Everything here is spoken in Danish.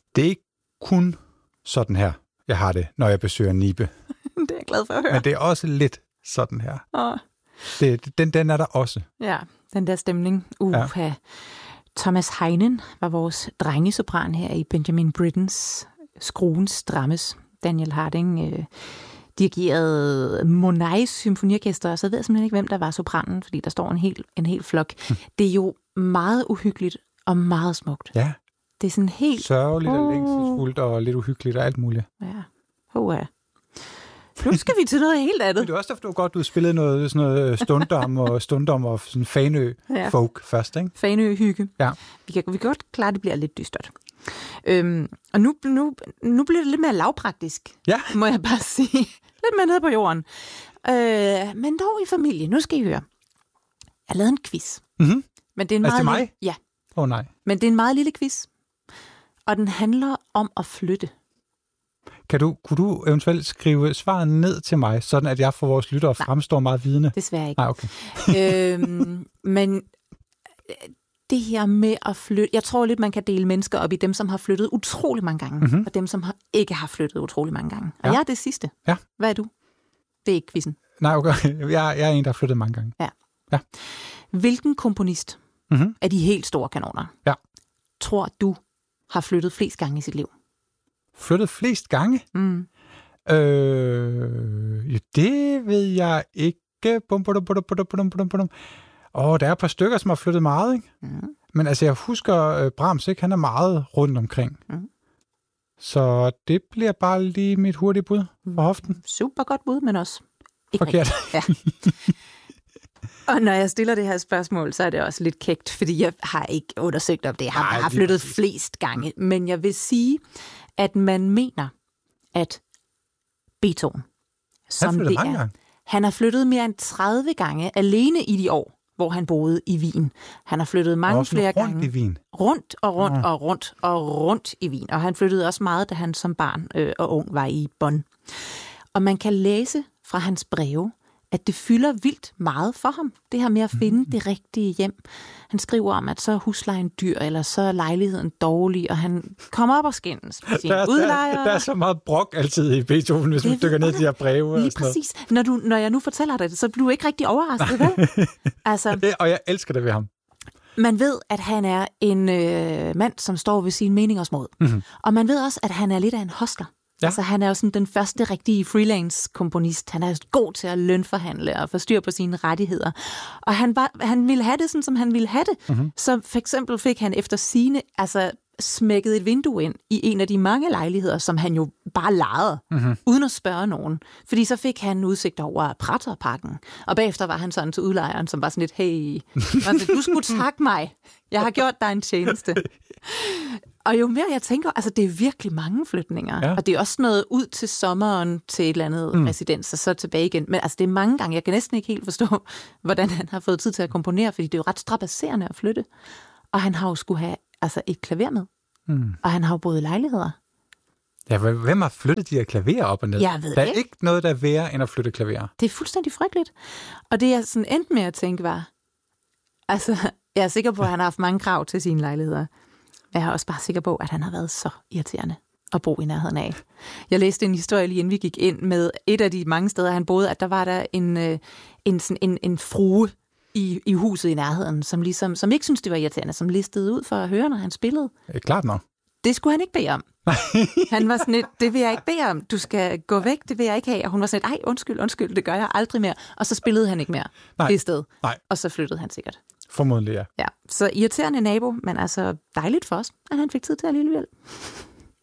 Det er ikke kun sådan her, jeg har det, når jeg besøger Nibe. Det er jeg glad for at høre. Men det er også lidt sådan her. Den er der også. Ja, den der stemning. Ja. Thomas Heinen var vores drengesopran her i Benjamin Brittens Skruens Strammes. Daniel Harding dirigerede Monais symfoniorkester, og så ved jeg simpelthen ikke, hvem der var sopranen, fordi der står en hel flok. Det er jo meget uhyggeligt og meget smukt. Ja. Det er sådan helt... sørgeligt og længselsfuldt og lidt uhyggeligt og alt muligt. Ja. Nu skal vi til noget helt andet. Det er også derfor, du godt, du spillede noget, sådan noget stundom og sådan Fanø-folk først, ikke? Fanø-hygge. Ja. Vi kan godt klare, at det bliver lidt dystert. Og nu bliver det lidt mere lavpraktisk, må jeg bare sige. Lidt mere nede på jorden. Men dog i familie. Nu skal I høre. Jeg lavede en quiz. Mm-hmm. Men det er en meget meget mig? Ja. Nej. Men det er en meget lille quiz. Og den handler om at flytte. Kunne du eventuelt skrive svaret ned til mig, sådan at jeg for vores lyttere fremstår meget vidende? Desværre ikke. Nej, okay. Men det her med at flytte... Jeg tror lidt, man kan dele mennesker op i dem, som har flyttet utrolig mange gange, og dem, som ikke har flyttet utrolig mange gange. Og jeg er det sidste. Ja. Hvad er du? Det er ikke quizzen. Nej, okay. Jeg er en, der har flyttet mange gange. Ja. Hvilken komponist af de helt store kanoner tror du har flyttet flest gange i sit liv? Flyttet flest gange? Det ved jeg ikke. Der er et par stykker, som har flyttet meget, ikke? Men altså, jeg husker Brahms, ikke? Han er meget rundt omkring. Så det bliver bare lige mit hurtige bud for hoften. Super godt bud, men også ikke forkert. Ja. Og når jeg stiller det her spørgsmål, så er det også lidt kægt, fordi jeg har ikke undersøgt om det. Jeg har bare flyttet flest gange. Men jeg vil sige, at man mener, at Beethoven, som det er, han har flyttet mere end 30 gange alene i de år, hvor han boede i Wien. Han har flyttet mange flere gange. Rundt i Wien? Rundt og rundt i Wien. Og han flyttede også meget, da han som barn og ung var i Bonn. Og man kan læse fra hans breve, at det fylder vildt meget for ham, det her med at finde det rigtige hjem. Han skriver om, at så er huslejen dyr, eller så er lejligheden dårlig, og han kommer op og skændes med sine udlejere. Der er så meget brok altid i Beethoven, hvis man dykker ned i de her breve. Lige præcis. Når jeg nu fortæller dig det, så bliver du ikke rigtig overrasket, vel? Altså, og jeg elsker det ved ham. Man ved, at han er en mand, som står ved sine meningers mod. Og man ved også, at han er lidt af en hostler. Ja. Altså, han er jo sådan den første rigtige freelance-komponist. Han er god til at lønforhandle og få styr på sine rettigheder. Og han ville have det sådan, som han ville have det. Så for eksempel fik han efter sigende smækket et vindue ind i en af de mange lejligheder, som han jo bare lejede, uden at spørge nogen. Fordi så fik han udsigt over Praterparken. Og bagefter var han sådan til udlejeren, som var sådan lidt, hey, du skulle takke mig. Jeg har gjort dig en tjeneste. Og jo mere jeg tænker, det er virkelig mange flytninger. Ja. Og det er også noget ud til sommeren til et eller andet residens, og så tilbage igen. Men det er mange gange. Jeg kan næsten ikke helt forstå, hvordan han har fået tid til at komponere, fordi det er jo ret strabasserende at flytte. Og han har jo skulle have et klaver med. Og han har jo boet i lejligheder. Ja, hvem har flyttet de her klaverer op og ned? Jeg ved der er ikke noget, der er værre end at flytte klaverer. Det er fuldstændig frygteligt. Og det jeg sådan endte med at tænke var, jeg er sikker på, at han har haft mange krav til sine lejligheder. Jeg er også bare sikker på, at han har været så irriterende at bo i nærheden af. Jeg læste en historie lige inden vi gik ind med et af de mange steder, han boede, at der var der en frue i huset i nærheden, som ikke syntes, det var irriterende, som listede ud for at høre, når han spillede. Klart nok. Det skulle han ikke bede om. Han var sådan lidt, det vil jeg ikke bede om. Du skal gå væk, det vil jeg ikke have. Og hun var sådan lidt, undskyld, det gør jeg aldrig mere. Og så spillede han ikke mere det sted. Nej. Og så flyttede han sikkert. Formodentlig, ja. Ja, så irriterende nabo, men dejligt for os, at han fik tid til alligevel.